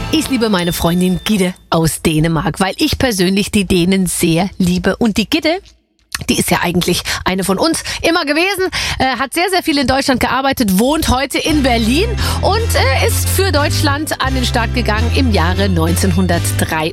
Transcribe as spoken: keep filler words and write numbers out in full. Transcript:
Ich liebe meine Freundin Gitte aus Dänemark, weil ich persönlich die Dänen sehr liebe. Und die Gitte, die ist ja eigentlich eine von uns immer gewesen, äh, hat sehr, sehr viel in Deutschland gearbeitet, wohnt heute in Berlin und äh, ist für Deutschland an den Start gegangen im Jahre neunzehnhundertdreiundachtzig.